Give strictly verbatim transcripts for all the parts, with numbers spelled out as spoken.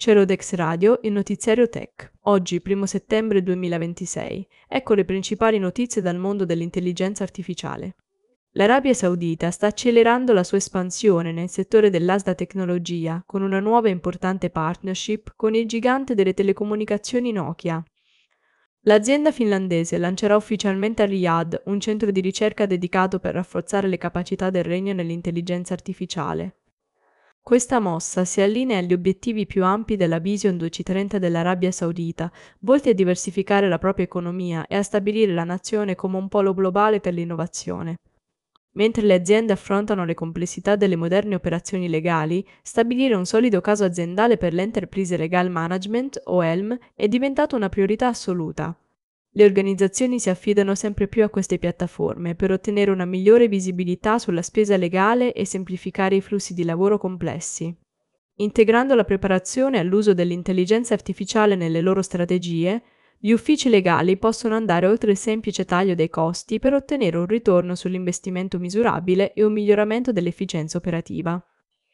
Cerodex Radio, il notiziario Tech. Oggi, primo settembre duemilaventisei. Ecco le principali notizie dal mondo dell'intelligenza artificiale. L'Arabia Saudita sta accelerando la sua espansione nel settore dell'alta tecnologia con una nuova e importante partnership con il gigante delle telecomunicazioni Nokia. L'azienda finlandese lancerà ufficialmente a Riyadh un centro di ricerca dedicato per rafforzare le capacità del regno nell'intelligenza artificiale. Questa mossa si allinea agli obiettivi più ampi della Vision duemilatrenta dell'Arabia Saudita, volti a diversificare la propria economia e a stabilire la nazione come un polo globale per l'innovazione. Mentre le aziende affrontano le complessità delle moderne operazioni legali, stabilire un solido caso aziendale per l'Enterprise Legal Management, o E L M, è diventato una priorità assoluta. Le organizzazioni si affidano sempre più a queste piattaforme per ottenere una migliore visibilità sulla spesa legale e semplificare i flussi di lavoro complessi. Integrando la preparazione all'uso dell'intelligenza artificiale nelle loro strategie, gli uffici legali possono andare oltre il semplice taglio dei costi per ottenere un ritorno sull'investimento misurabile e un miglioramento dell'efficienza operativa.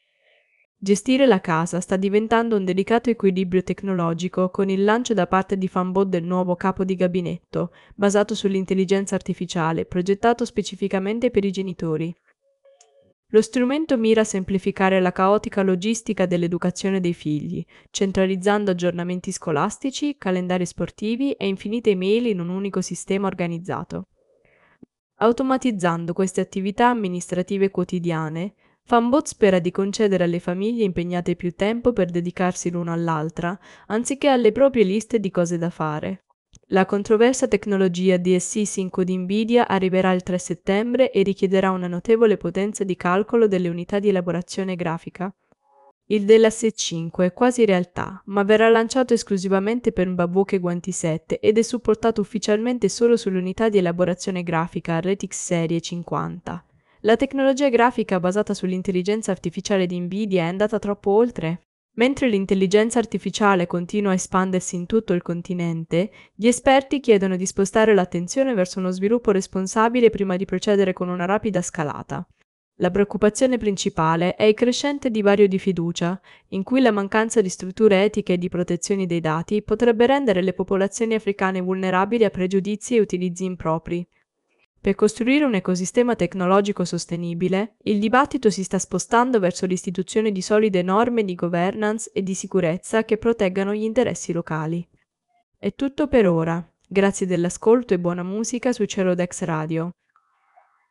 Gestire la casa sta diventando un delicato equilibrio tecnologico con il lancio da parte di Fanbot del nuovo capo di gabinetto, basato sull'intelligenza artificiale, progettato specificamente per i genitori. Lo strumento mira a semplificare la caotica logistica dell'educazione dei figli, centralizzando aggiornamenti scolastici, calendari sportivi e infinite email in un unico sistema organizzato. Automatizzando queste attività amministrative quotidiane, Fanbot spera di concedere alle famiglie impegnate più tempo per dedicarsi l'una all'altra, anziché alle proprie liste di cose da fare. La controversa tecnologia D S C cinque di Nvidia arriverà il tre settembre e richiederà una notevole potenza di calcolo delle unità di elaborazione grafica. Il D L S cinque è quasi realtà, ma verrà lanciato esclusivamente per Babuque Guanti sette ed è supportato ufficialmente solo sulle unità di elaborazione grafica R T X Serie cinquanta. La tecnologia grafica basata sull'intelligenza artificiale di Nvidia è andata troppo oltre. Mentre l'intelligenza artificiale continua a espandersi in tutto il continente, gli esperti chiedono di spostare l'attenzione verso uno sviluppo responsabile prima di procedere con una rapida scalata. La preoccupazione principale è il crescente divario di fiducia, in cui la mancanza di strutture etiche e di protezione dei dati potrebbe rendere le popolazioni africane vulnerabili a pregiudizi e utilizzi impropri. Per costruire un ecosistema tecnologico sostenibile, il dibattito si sta spostando verso l'istituzione di solide norme di governance e di sicurezza che proteggano gli interessi locali. È tutto per ora. Grazie dell'ascolto e buona musica su Cerodex Radio.